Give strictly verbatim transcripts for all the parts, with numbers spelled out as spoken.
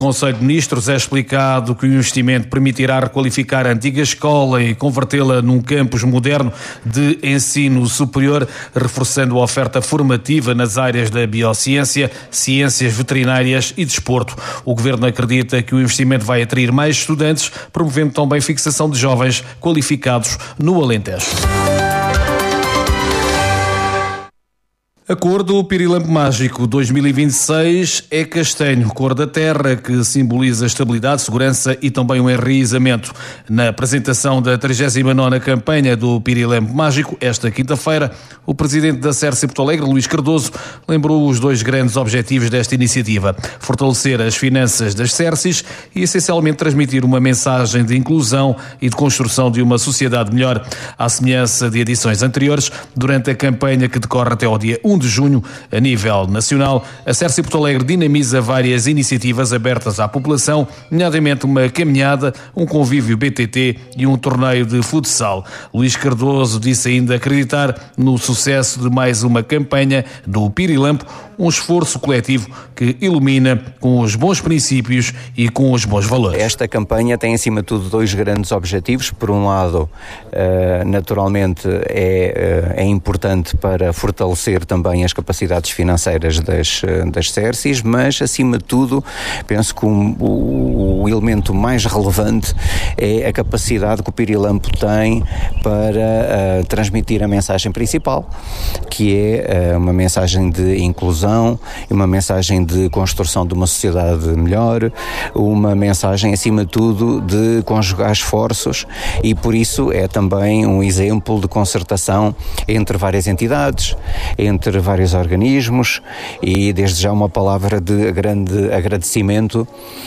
No Conselho de Ministros é explicado que o investimento permitirá requalificar a antiga escola e convertê-la num campus moderno de ensino superior, reforçando a oferta formativa nas áreas da biociência, ciências veterinárias e desporto. O Governo acredita que o investimento vai atrair mais estudantes, promovendo também a fixação de jovens qualificados no Alentejo. A cor do Pirilampo Mágico dois mil e vinte e seis é castanho, cor da terra, que simboliza estabilidade, segurança e também um enraizamento. Na apresentação da trigésima nona campanha do Pirilampo Mágico, esta quinta-feira, o presidente da Serce Porto Alegre, Luís Cardoso, lembrou os dois grandes objetivos desta iniciativa: fortalecer as finanças das Serces e, essencialmente, transmitir uma mensagem de inclusão e de construção de uma sociedade melhor. À semelhança de edições anteriores, durante a campanha que decorre até ao dia um de junho, a nível nacional, a Serce Porto Alegre dinamiza várias iniciativas abertas à população, nomeadamente uma caminhada, um convívio B T T e um torneio de futsal. Luís Cardoso disse ainda acreditar no sucesso de mais uma campanha do Pirilampo, um esforço coletivo que ilumina com os bons princípios e com os bons valores. Esta campanha tem, acima de tudo, dois grandes objetivos. Por um lado, naturalmente, é, é importante para fortalecer também as capacidades financeiras das, das Serces, mas, acima de tudo, penso que o, o, o elemento mais relevante é a capacidade que o Pirilampo tem para uh, transmitir a mensagem principal, que é uh, uma mensagem de inclusão e uma mensagem de construção de uma sociedade melhor, uma mensagem, acima de tudo, de conjugar esforços, e por isso é também um exemplo de concertação entre várias entidades, entre vários organismos, e desde já uma palavra de grande agradecimento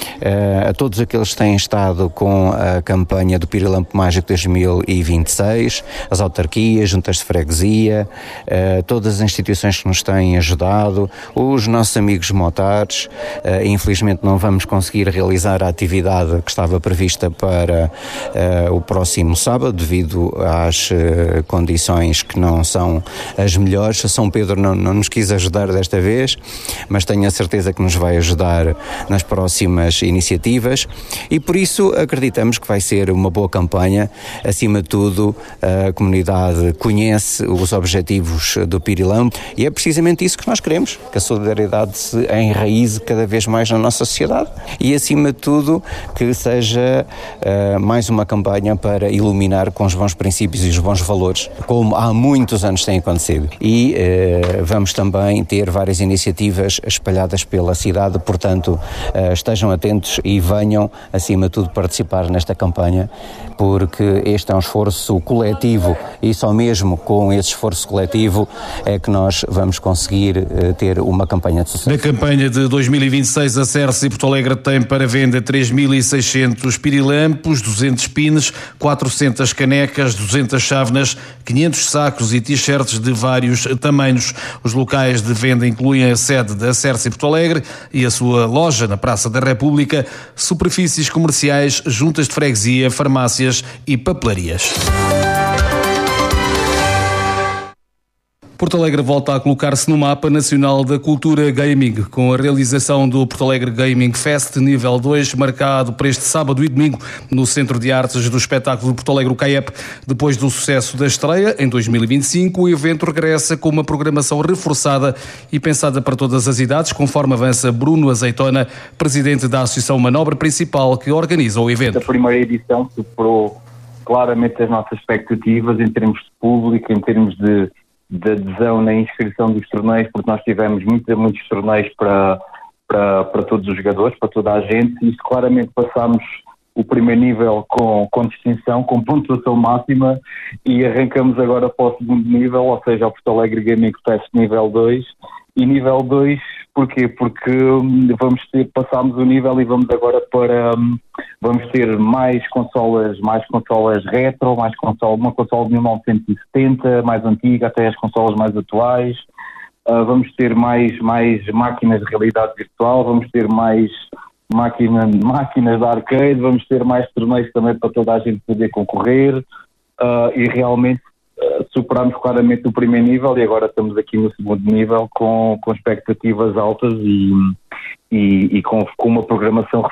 uh, a todos aqueles que têm estado com a campanha do Pirilampo Mágico dois mil e vinte e seis, as autarquias, juntas de freguesia, uh, todas as instituições que nos têm ajudado, os nossos amigos motares. Uh, infelizmente não vamos conseguir realizar a atividade que estava prevista para uh, o próximo sábado, devido às uh, condições que não são as melhores. São Pedro não, não nos quis ajudar desta vez, mas tenho a certeza que nos vai ajudar nas próximas iniciativas, e por isso acreditamos que vai ser uma boa campanha. Acima de tudo, a comunidade conhece os objetivos do Pirilampo e é precisamente isso que nós queremos, que a solidariedade se enraize cada vez mais na nossa sociedade e, acima de tudo, que seja uh, mais uma campanha para iluminar com os bons princípios e os bons valores, como há muitos anos tem acontecido. E uh, vamos também ter várias iniciativas espalhadas pela cidade, portanto, uh, estejam atentos e venham, acima de tudo, participar nesta campanha, porque este é um esforço coletivo e só mesmo com esse esforço coletivo é que nós vamos conseguir uh, ter uma campanha de sucesso. Na campanha de dois mil e vinte e seis, a Serce Porto Alegre tem para venda três mil e seiscentos pirilampos, duzentos pines, quatrocentas canecas, duzentas chávenas, quinhentos sacos e t-shirts de vários tamanhos. Os locais de venda incluem a sede da Serce Porto Alegre e a sua loja na Praça da República, superfícies comerciais, juntas de freguesia, farmácias e papelarias. Porto Alegre volta a colocar-se no mapa nacional da cultura gaming, com a realização do Porto Alegre Gaming Fest nível dois, marcado para este sábado e domingo no Centro de Artes do Espetáculo de Porto Alegre, o C A E P. Depois do sucesso da estreia, em dois mil e vinte e cinco, o evento regressa com uma programação reforçada e pensada para todas as idades, conforme avança Bruno Azeitona, presidente da Associação Manobra Principal, que organiza o evento. A primeira edição superou claramente as nossas expectativas em termos de público, em termos de de adesão na inscrição dos torneios, porque nós tivemos muitos, muitos torneios para, para, para todos os jogadores, para toda a gente, e claramente passámos o primeiro nível com, com distinção, com pontuação máxima, e arrancamos agora para o segundo nível, ou seja, o Porto Alegre Gaming Fest nível dois. E nível dois, porquê? Porque vamos ter, passámos o nível e vamos agora para, vamos ter mais consolas, mais consolas retro, mais consola, uma consola de mil novecentos e setenta, mais antiga, até as consolas mais atuais. Uh, vamos ter mais, mais máquinas de realidade virtual, vamos ter mais máquina, máquinas de arcade, vamos ter mais torneios também para toda a gente poder concorrer, uh, e realmente Uh, superámos claramente o primeiro nível e agora estamos aqui no segundo nível com, com expectativas altas e, e, e com, com uma programação